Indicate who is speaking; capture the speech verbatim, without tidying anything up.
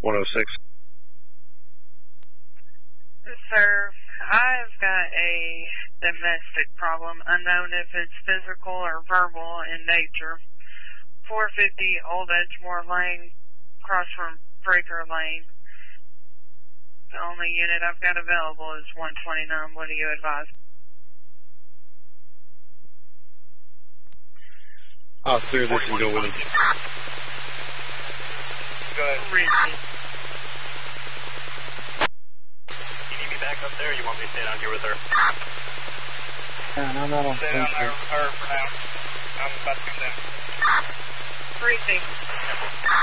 Speaker 1: one oh six.
Speaker 2: Sir, I've got a domestic problem, unknown if it's physical or verbal in nature. four fifty Old Edgemore Lane, across from Breaker Lane. The only unit I've got available is one twenty-nine. What do you advise?
Speaker 1: I'll clear this and go with it.
Speaker 3: Go ahead.
Speaker 2: Repeat.
Speaker 3: You need me back up there, or you want me to stay down here with her?
Speaker 4: Yeah, no, no, no.
Speaker 3: Stay down there with her for now. I'm about to come down.
Speaker 2: Repeat.